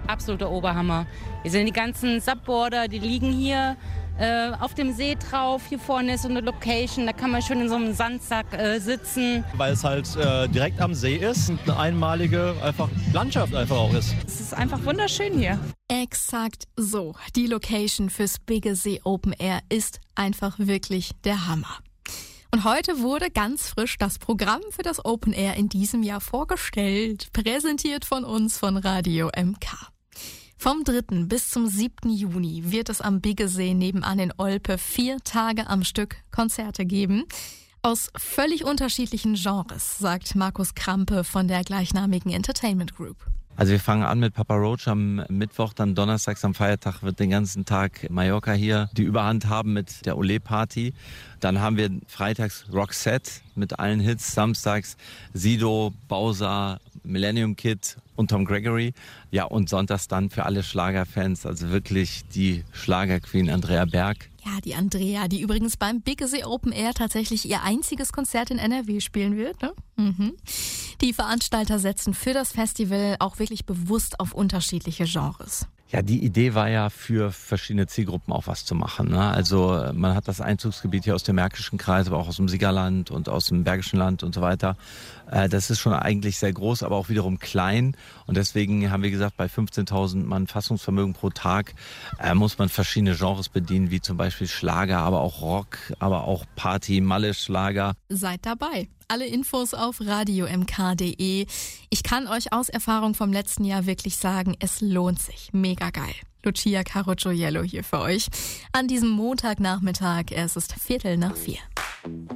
absoluter Oberhammer. Hier sind die ganzen Subboarder, die liegen hier auf dem See drauf. Hier vorne ist so eine Location, da kann man schön in so einem Sandsack sitzen. Weil es halt direkt am See ist und eine einmalige Landschaft einfach auch ist. Es ist einfach wunderschön hier. Exakt so. Die Location fürs Biggesee Open Air ist einfach wirklich der Hammer. Und heute wurde ganz frisch das Programm für das Open Air in diesem Jahr vorgestellt, präsentiert von uns von Radio MK. Vom 3. bis zum 7. Juni wird es am Biggesee nebenan in Olpe 4 Tage am Stück Konzerte geben. Aus völlig unterschiedlichen Genres, sagt Markus Krampe von der gleichnamigen Entertainment Group. Also wir fangen an mit Papa Roach am Mittwoch, dann donnerstags am Feiertag wird den ganzen Tag Mallorca hier die Überhand haben mit der Olé-Party. Dann haben wir freitags Roxette mit allen Hits, samstags Sido, Bowser, Millennium Kid und Tom Gregory. Ja, und sonntags dann für alle Schlagerfans, also wirklich die Schlagerqueen Andrea Berg. Ja, die Andrea, die übrigens beim Biggesee Open Air tatsächlich ihr einziges Konzert in NRW spielen wird. Ne? Die Veranstalter setzen für das Festival auch wirklich bewusst auf unterschiedliche Genres. Ja, die Idee war ja für verschiedene Zielgruppen auch was zu machen. Ne? Also man hat das Einzugsgebiet hier aus dem Märkischen Kreis, aber auch aus dem Siegerland und aus dem Bergischen Land und so weiter. Das ist schon eigentlich sehr groß, aber auch wiederum klein. Und deswegen haben wir gesagt, bei 15.000 Mann Fassungsvermögen pro Tag muss man verschiedene Genres bedienen, wie zum Beispiel Schlager, aber auch Rock, aber auch Party, Malle, Schlager. Seid dabei. Alle Infos auf radiomk.de. Ich kann euch aus Erfahrung vom letzten Jahr wirklich sagen, es lohnt sich. Mega geil. Lucia Carocciollo hier für euch. An diesem Montagnachmittag, es ist 3:45.